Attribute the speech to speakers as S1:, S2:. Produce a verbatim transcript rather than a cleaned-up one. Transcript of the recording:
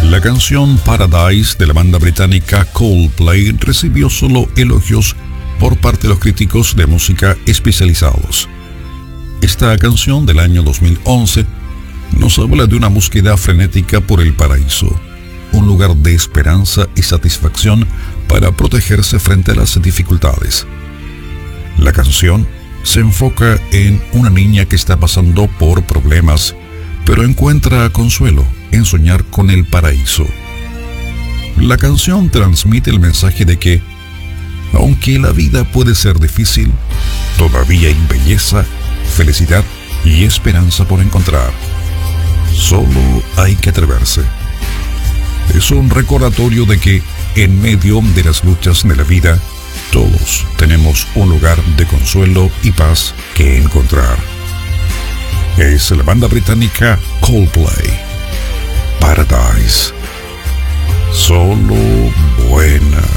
S1: La canción Paradise de la banda británica Coldplay recibió solo elogios por parte de los críticos de música especializados. Esta canción del año dos mil once nos habla de una búsqueda frenética por el paraíso, un lugar de esperanza y satisfacción para protegerse frente a las dificultades. La canción se enfoca en una niña que está pasando por problemas, pero encuentra consuelo en soñar con el paraíso. La canción transmite el mensaje de que, aunque la vida puede ser difícil, todavía hay belleza, felicidad y esperanza por encontrar. Solo hay que atreverse. Es un recordatorio de que, en medio de las luchas de la vida, todos tenemos un lugar de consuelo y paz que encontrar. Es la banda británica Coldplay. Paradise. Solo buena